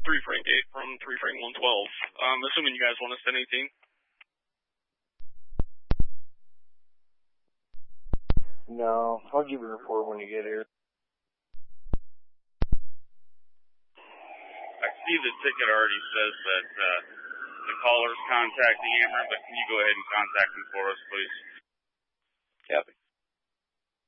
3 Frank 8 from 3 Frank 112. Assuming you guys want to send anything. No, I'll give you a report when you get here. I see the ticket already says that the caller's contacting Ameren, but can you go ahead and contact him for us, please? Copy.